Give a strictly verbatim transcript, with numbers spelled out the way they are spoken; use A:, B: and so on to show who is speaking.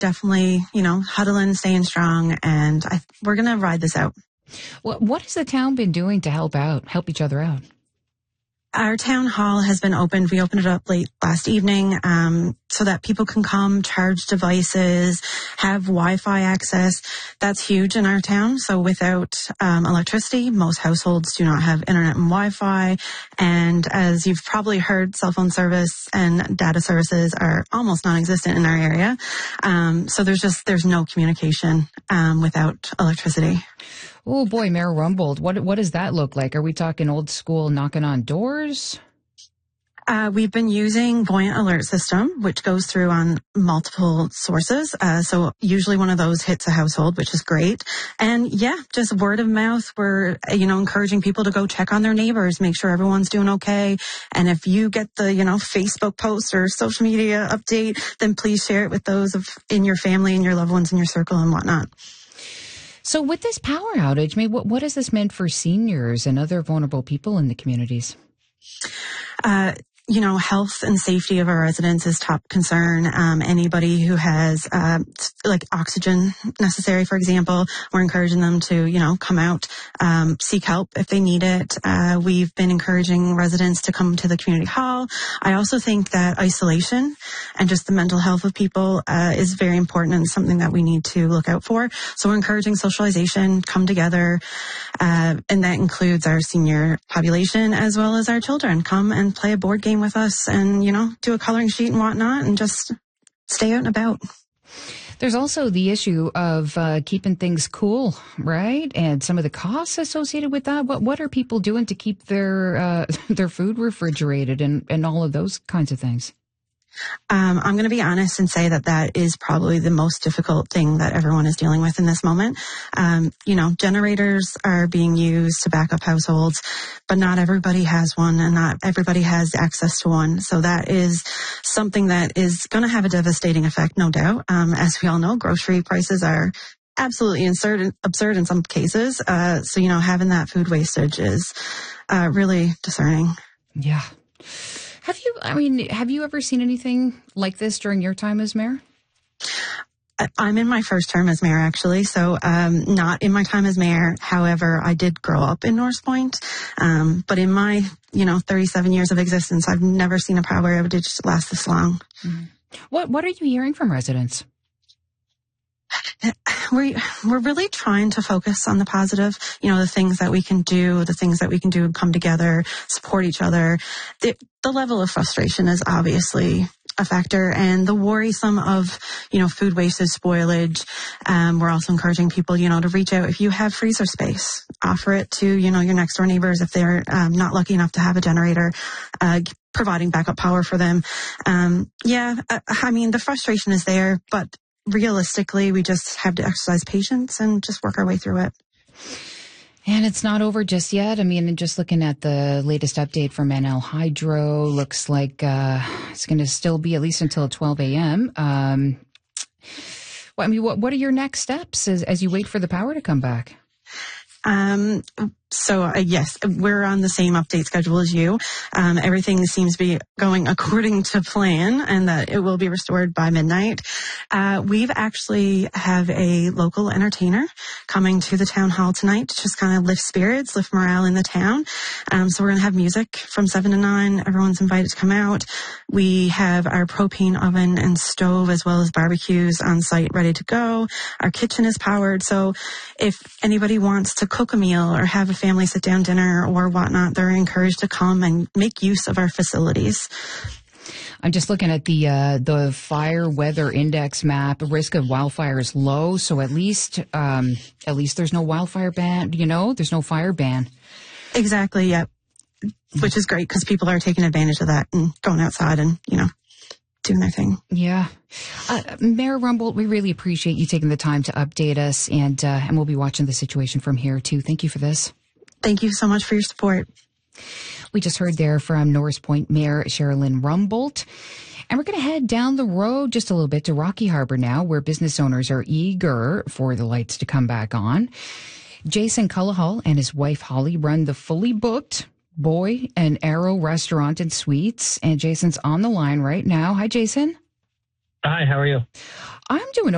A: definitely, you know, huddling, staying strong, and I, we're going to ride this out.
B: What, what has the town been doing to help out, help each other out?
A: Our town hall has been opened. We opened it up late last evening um, so that people can come, charge devices, have Wi-Fi access. That's huge in our town. So without um, electricity, most households do not have internet and Wi-Fi. And as you've probably heard, cell phone service and data services are almost non-existent in our area. Um, so there's just there's no communication um, without electricity.
B: Oh boy, Mayor Rumbold, what what does that look like? Are we talking old school knocking on doors?
A: Uh, we've been using Voyant Alert System, which goes through on multiple sources. Uh, so usually one of those hits a household, which is great. And yeah, just word of mouth. We're, you know, encouraging people to go check on their neighbors, make sure everyone's doing okay. And if you get the, you know, Facebook post or social media update, then please share it with those of in your family and your loved ones in your circle and whatnot.
B: So with this power outage, I mean, what, what has this meant for seniors and other vulnerable people in the communities?
A: Uh, you know, health and safety of our residents is top concern. Um, anybody who has, uh, like oxygen necessary, for example, we're encouraging them to, you know, come out, um, seek help if they need it. Uh, we've been encouraging residents to come to the community hall. I also think that isolation and just the mental health of people, uh, is very important and something that we need to look out for. So we're encouraging socialization, come together, uh, and that includes our senior population as well as our children. Come and play a board game with us and, you know, do a coloring sheet and whatnot and just stay out and about.
B: There's also the issue of uh, keeping things cool, right? And some of the costs associated with that. What what are people doing to keep their uh, their food refrigerated and, and all of those kinds of things?
A: Um, I'm going to be honest and say that that is probably the most difficult thing that everyone is dealing with in this moment. Um, you know, generators are being used to back up households, but not everybody has one and not everybody has access to one. So that is something that is going to have a devastating effect, no doubt. Um, as we all know, grocery prices are absolutely absurd, absurd in some cases. Uh, so, you know, having that food wastage is uh, really discerning.
B: Yeah. Have you, I mean, have you ever seen anything like this during your time as mayor?
A: I'm in my first term as mayor, actually, so um, not in my time as mayor. However, I did grow up in North Point, um, but in my, you know, thirty-seven years of existence, I've never seen a power outage last this long.
B: Mm-hmm. What What are you hearing from residents?
A: We, we're really trying to focus on the positive, you know, the things that we can do, the things that we can do and come together, support each other. The, the level of frustration is obviously a factor, and the worrisome of, you know, food wastage, spoilage. Um, we're also encouraging people, you know, to reach out. If you have freezer space, offer it to, you know, your next door neighbors if they're um, not lucky enough to have a generator, uh, providing backup power for them. Um, yeah, I, I mean, the frustration is there, but realistically, we just have to exercise patience and just work our way through it.
B: And it's not over just yet. I mean, just looking at the latest update from N L Hydro, looks like uh, it's going to still be at least until twelve a.m. Um, well, I mean, what, what are your next steps as, as you wait for the power to come back?
A: Um, so uh, yes, we're on the same update schedule as you. Um, everything seems to be going according to plan and that it will be restored by midnight. Uh, we've actually have a local entertainer coming to the town hall tonight to just kind of lift spirits, lift morale in the town. Um, so we're going to have music from seven to nine. Everyone's invited to come out. We have our propane oven and stove as well as barbecues on site ready to go. Our kitchen is powered. So if anybody wants to cook a meal or have a family sit down dinner or whatnot, they're encouraged to come and make use of our facilities.
B: I'm just looking at the uh, the fire weather index map. Risk of wildfire is low, so at least um, at least there's no wildfire ban. You know, there's no fire ban.
A: Exactly. Yep. Which is great because people are taking advantage of that and going outside and, you know, doing their thing.
B: Yeah. Uh, Mayor Rumbold, we really appreciate you taking the time to update us, and uh, and we'll be watching the situation from here, too. Thank you for this.
A: Thank you so much for your support.
B: We just heard there from Norris Point Mayor Sherilyn Rumbold. And we're going to head down the road just a little bit to Rocky Harbor now, where business owners are eager for the lights to come back on. Jason Cullahall and his wife Holly run the fully booked Boy and Arrow Restaurant and Suites. And Jason's on the line right now. Hi, Jason.
C: Hi, how are you?
B: I'm doing